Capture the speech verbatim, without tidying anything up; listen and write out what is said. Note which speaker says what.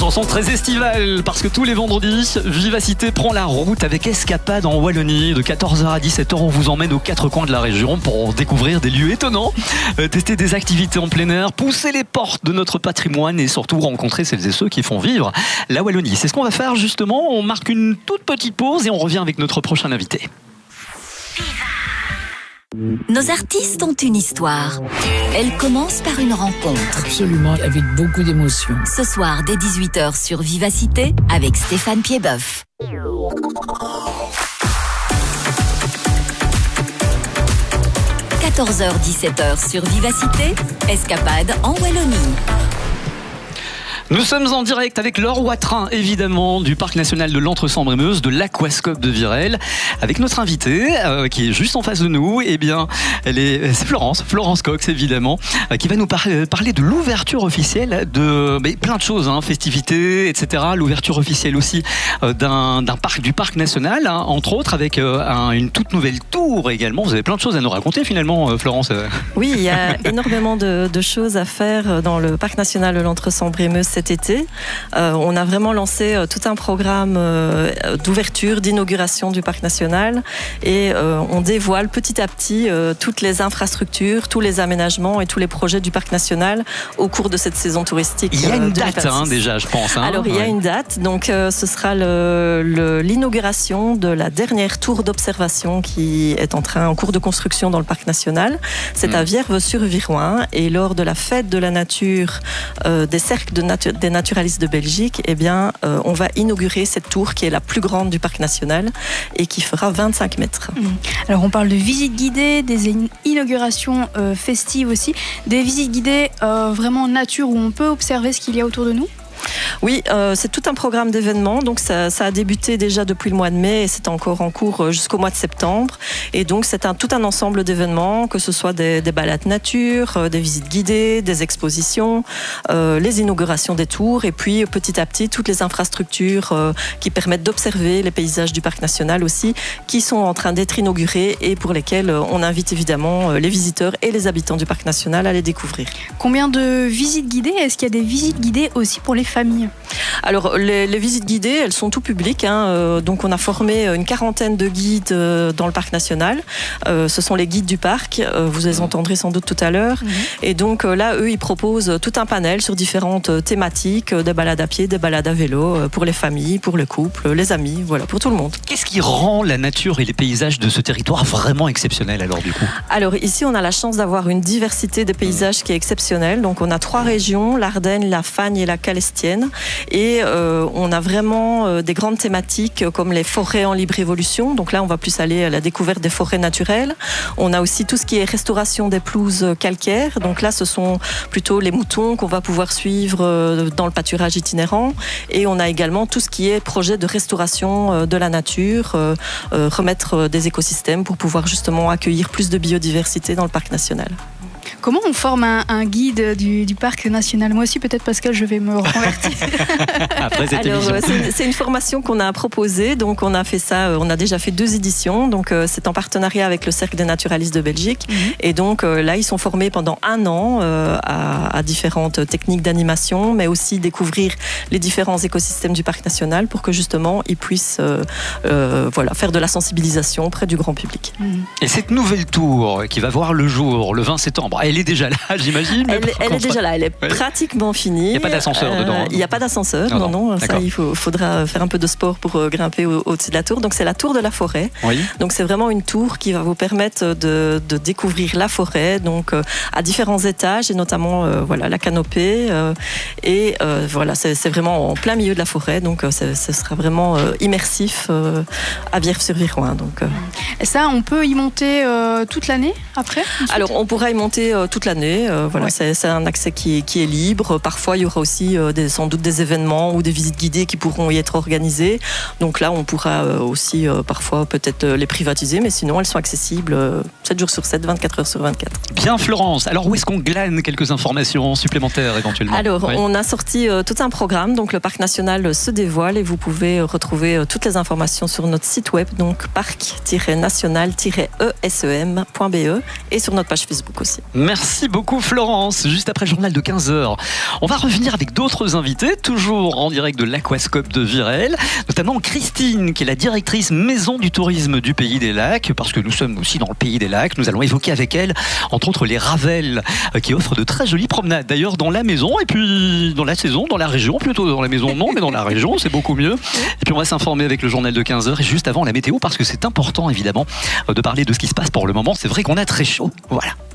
Speaker 1: chanson très estivale parce que tous les vendredis, Vivacité prend la route avec Escapade en Wallonie. De quatorze heures à dix-sept heures, on vous emmène aux quatre coins de la région pour découvrir des lieux étonnants, tester des activités en plein air, pousser les portes de notre patrimoine et surtout rencontrer celles et ceux qui font vivre la Wallonie. C'est ce qu'on va faire justement. On marque une toute petite pause et on revient avec notre prochain invité.
Speaker 2: Nos artistes ont une histoire. Elle commence par une rencontre.
Speaker 3: Absolument, avec beaucoup d'émotion.
Speaker 2: Ce soir, dès dix-huit heures sur Vivacité, avec Stéphane Piedboeuf. quatorze heures dix-sept heures sur Vivacité, Escapade en Wallonie.
Speaker 1: Nous sommes en direct avec Laure Watrin, évidemment, du Parc National de l'Entre-Sambre-et-Meuse, de l'Aquascope de Virel, avec notre invitée, euh, qui est juste en face de nous. Eh bien, elle est, c'est Florence, Florence Cox, évidemment, euh, qui va nous par parler de l'ouverture officielle de mais plein de choses, hein, festivités, et cetera. L'ouverture officielle aussi euh, d'un d'un parc, du Parc National, hein, entre autres, avec euh, un, une toute nouvelle tour également. Vous avez plein de choses à nous raconter, finalement, euh, Florence.
Speaker 4: Oui, il y a énormément de, de choses à faire dans le Parc National de l'Entre-Sambre-et-Meuse cet été. Euh, on a vraiment lancé euh, tout un programme euh, d'ouverture, d'inauguration du Parc National et euh, on dévoile petit à petit euh, toutes les infrastructures, tous les aménagements et tous les projets du Parc National au cours de cette saison touristique.
Speaker 1: Il y a une
Speaker 4: euh,
Speaker 1: date hein, déjà, je pense. Hein.
Speaker 4: Alors il y a
Speaker 1: ouais.
Speaker 4: une date, donc euh, ce sera l'inauguration de la dernière tour d'observation qui est en train, en cours de construction dans le Parc National. C'est mmh. à Vierve-sur-Viroin et lors de la fête de la nature euh, des cercles de natu des naturalistes de Belgique, eh bien, euh, on va inaugurer cette tour qui est la plus grande du Parc National et qui fera vingt-cinq mètres.
Speaker 5: Mmh. Alors on parle de visites guidées, des inaugurations euh, festives aussi, des visites guidées euh, vraiment nature où on peut observer ce qu'il y a autour de nous.
Speaker 4: Oui, euh, c'est tout un programme d'événements. Donc ça, ça a débuté déjà depuis le mois de mai et c'est encore en cours jusqu'au mois de septembre. Et donc c'est un, tout un ensemble d'événements, que ce soit des, des balades nature, euh, des visites guidées, des expositions, euh, les inaugurations des tours et puis petit à petit toutes les infrastructures euh, qui permettent d'observer les paysages du Parc National aussi, qui sont en train d'être inaugurés et pour lesquels on invite évidemment les visiteurs et les habitants du Parc National à les découvrir.
Speaker 5: Combien de visites guidées? Est-ce qu'il y a des visites guidées aussi pour les familles?
Speaker 4: Alors les, les visites guidées, elles sont tout public, hein, euh, donc on a formé une quarantaine de guides euh, dans le Parc National. Euh, ce sont les guides du parc, euh, vous les entendrez sans doute tout à l'heure. Mmh. Et donc euh, là, eux, ils proposent tout un panel sur différentes thématiques, euh, des balades à pied, des balades à vélo, euh, pour les familles, pour les couples, les amis, voilà, pour tout le monde.
Speaker 1: Qu'est-ce qui rend la nature et les paysages de ce territoire vraiment exceptionnels alors du coup?
Speaker 4: Alors ici, on a la chance d'avoir une diversité des paysages qui est exceptionnelle. Donc on a trois régions, l'Ardenne, la Fagne et la Calestienne. Et euh, on a vraiment euh, des grandes thématiques euh, comme les forêts en libre évolution. Donc là, on va plus aller à la découverte des forêts naturelles. On a aussi tout ce qui est restauration des pelouses calcaires. Donc là, ce sont plutôt les moutons qu'on va pouvoir suivre euh, dans le pâturage itinérant. Et on a également tout ce qui est projet de restauration euh, de la nature, euh, euh, remettre des écosystèmes pour pouvoir justement accueillir plus de biodiversité dans le Parc National.
Speaker 5: Comment on forme un, un guide du, du Parc National? Moi aussi, peut-être Pascal, je vais me reconvertir.
Speaker 1: Après cette
Speaker 4: Alors,
Speaker 1: émission.
Speaker 4: C'est, c'est une formation qu'on a proposée. Donc, on a fait ça. On a déjà fait deux éditions. Donc, euh, c'est en partenariat avec le Cercle des naturalistes de Belgique. Mm-hmm. Et donc, euh, là, ils sont formés pendant un an euh, à, à différentes techniques d'animation, mais aussi découvrir les différents écosystèmes du Parc National pour que justement, ils puissent euh, euh, voilà, faire de la sensibilisation auprès du grand public.
Speaker 1: Mm-hmm. Et cette nouvelle tour qui va voir le jour le vingt septembre. Elle est déjà là, j'imagine.
Speaker 4: Elle, elle est déjà là, elle est ouais. pratiquement finie. Il
Speaker 1: n'y a pas d'ascenseur euh, dedans.
Speaker 4: Il n'y a pas d'ascenseur, non, non. non ça, il faut, faudra faire un peu de sport pour euh, grimper au, au-dessus de la tour. Donc c'est la tour de la forêt. Oui. Donc c'est vraiment une tour qui va vous permettre de, de découvrir la forêt, donc euh, à différents étages et notamment euh, voilà la canopée. Euh, et euh, voilà, c'est, c'est vraiment en plein milieu de la forêt, donc euh, ce sera vraiment euh, immersif euh, à Vierve-sur-Viroin. Donc. Euh.
Speaker 5: Et ça, on peut y monter euh, toute l'année après?
Speaker 4: Alors on pourra y monter euh, toute l'année. Euh, voilà, ouais. c'est, c'est un accès qui est, qui est libre. Parfois, il y aura aussi euh, des, sans doute des événements ou des visites guidées qui pourront y être organisées. Donc là, on pourra euh, aussi euh, parfois peut-être euh, les privatiser, mais sinon, elles sont accessibles euh, sept jours sur sept, vingt-quatre heures sur vingt-quatre.
Speaker 1: Bien, Florence. Alors, où est-ce qu'on glane quelques informations supplémentaires éventuellement?
Speaker 4: Alors,
Speaker 1: oui.
Speaker 4: on a sorti euh, tout un programme. Donc, le Parc National se dévoile et vous pouvez retrouver euh, toutes les informations sur notre site web, donc parc tiret national tiret e s e m point b e et sur notre page Facebook aussi.
Speaker 1: Merci beaucoup Florence. Juste après le journal de quinze heures, on va revenir avec d'autres invités, toujours en direct de l'Aquascope de Virel, notamment Christine, qui est la directrice maison du tourisme du Pays des Lacs, parce que nous sommes aussi dans le Pays des Lacs. Nous allons évoquer avec elle, entre autres, les Ravels, qui offrent de très jolies promenades, d'ailleurs dans la maison, et puis dans la saison, dans la région, plutôt dans la maison non, mais dans la région, c'est beaucoup mieux. Et puis on va s'informer avec le journal de quinze heures, et juste avant la météo, parce que c'est important évidemment de parler de ce qui se passe pour le moment. C'est vrai qu'on a très chaud, voilà.